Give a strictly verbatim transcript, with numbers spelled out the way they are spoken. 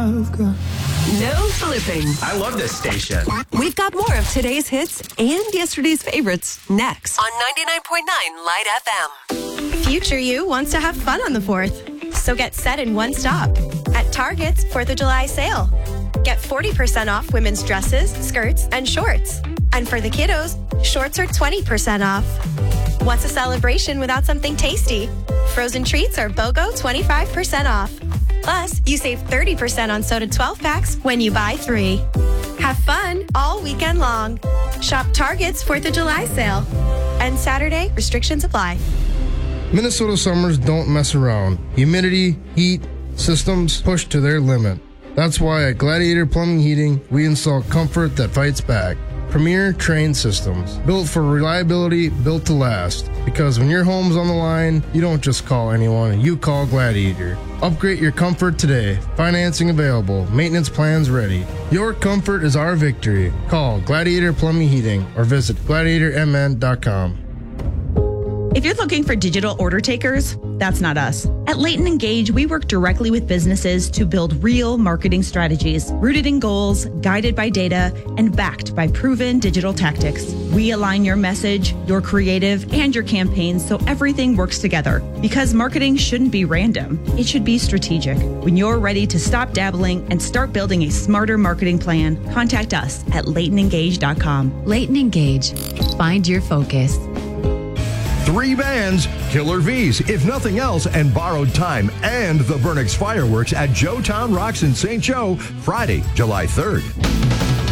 I've got. No flipping. I love this station. We've got more of today's hits and yesterday's favorites next on ninety-nine point nine Light F M. Future you wants to have fun on the fourth. So get set in one stop at Target's fourth of July sale. Get forty percent off women's dresses, skirts, and shorts. And for the kiddos, shorts are twenty percent off. What's a celebration without something tasty? Frozen treats are BOGO twenty-five percent off. Plus, you save thirty percent on soda twelve packs when you buy three. Have fun all weekend long. Shop Target's fourth of July sale. And Saturday, restrictions apply. Minnesota summers don't mess around. Humidity, heat, systems push to their limit. That's why at Gladiator Plumbing Heating, we install comfort that fights back. Premier trained systems, built for reliability, built to last. Because when your home's on the line, you don't just call anyone, you call Gladiator. Upgrade your comfort today. Financing available. Maintenance plans ready. Your comfort is our victory. Call Gladiator Plumbing Heating or visit gladiator m n dot com. If you're looking for digital order takers, that's not us. At Leighton Engage, we work directly with businesses to build real marketing strategies, rooted in goals, guided by data, and backed by proven digital tactics. We align your message, your creative, and your campaigns so everything works together. Because marketing shouldn't be random. It should be strategic. When you're ready to stop dabbling and start building a smarter marketing plan, contact us at leighton engage dot com. Leighton Engage. Find your focus. Three bands, Killer V's, If Nothing Else, and Borrowed Time, and the Burnix Fireworks at Joetown Rocks in Saint Joe, Friday, July third.